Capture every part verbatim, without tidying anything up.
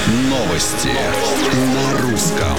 Новости на русском.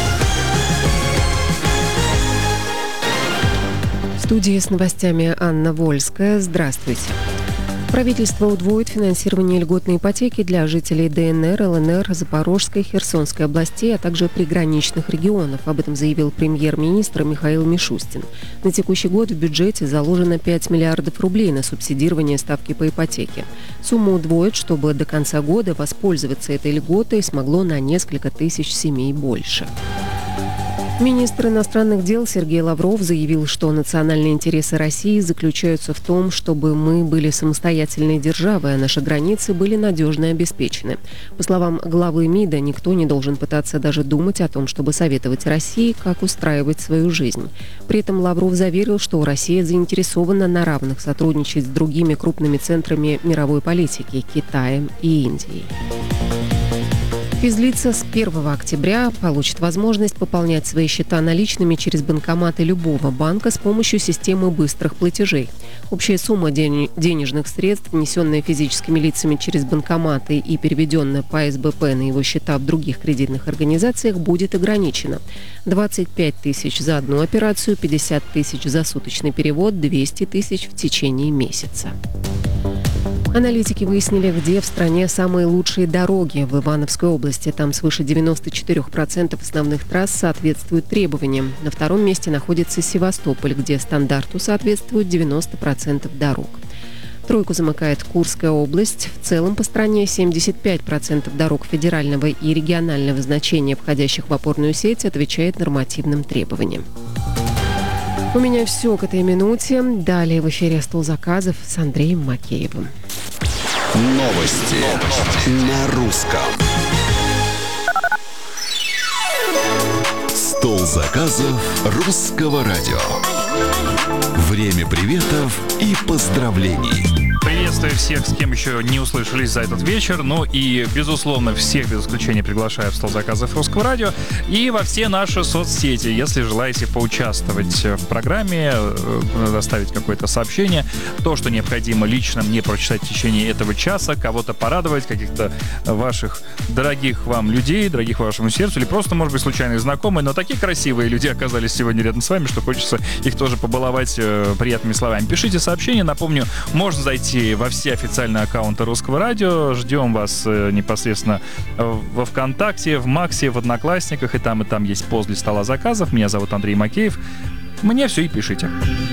В студии с новостями Анна Вольская. Здравствуйте. Правительство удвоит финансирование льготной ипотеки для жителей ДНР, ЛНР, Запорожской, Херсонской областей, а также приграничных регионов. Об этом заявил премьер-министр Михаил Мишустин. На текущий год в бюджете заложено пять миллиардов рублей на субсидирование ставки по ипотеке. Сумму удвоят, чтобы до конца года воспользоваться этой льготой смогло на несколько тысяч семей больше. Министр иностранных дел Сергей Лавров заявил, что национальные интересы России заключаются в том, чтобы мы были самостоятельной державой, а наши границы были надежно обеспечены. По словам главы МИДа, никто не должен пытаться даже думать о том, чтобы советовать России, как устраивать свою жизнь. При этом Лавров заверил, что Россия заинтересована на равных сотрудничать с другими крупными центрами мировой политики – Китаем и Индией. Физлица с первого октября получат возможность пополнять свои счета наличными через банкоматы любого банка с помощью системы быстрых платежей. Общая сумма ден- денежных средств, внесенная физическими лицами через банкоматы и переведенная по СБП на его счета в других кредитных организациях, будет ограничена. двадцать пять тысяч за одну операцию, пятьдесят тысяч за суточный перевод, двести тысяч в течение месяца. Аналитики выяснили, где в стране самые лучшие дороги в Ивановской области. Там свыше девяносто четыре процента основных трасс соответствуют требованиям. На втором месте находится Севастополь, где стандарту соответствует девяносто процентов дорог. Тройку замыкает Курская область. В целом по стране семьдесят пять процентов дорог федерального и регионального значения, входящих в опорную сеть, отвечает нормативным требованиям. У меня все к этой минуте. Далее в эфире «Стол заказов» с Андреем Макеевым. Новости, Новости. на русском. Стол заказов русского радио. Время приветов и поздравлений. Приветствую всех, с кем еще не услышались за этот вечер. Ну и, безусловно, всех без исключения приглашаю в стол заказов русского радио и во все наши соцсети. Если желаете поучаствовать в программе, оставить какое-то сообщение, то, что необходимо лично мне прочитать в течение этого часа, кого-то порадовать, каких-то ваших дорогих вам людей, дорогих вашему сердцу, или просто, может быть, случайных знакомых, но такие красивые люди оказались сегодня рядом с вами, что хочется их тоже побаловать э, приятными словами. Пишите сообщения, напомню, можно зайти во все официальные аккаунты Русского радио. Ждем вас э, непосредственно во ВКонтакте, в Максе, в Одноклассниках. И там, и там есть пост для стола заказов. Меня зовут Андрей Макеев. Мне все и пишите.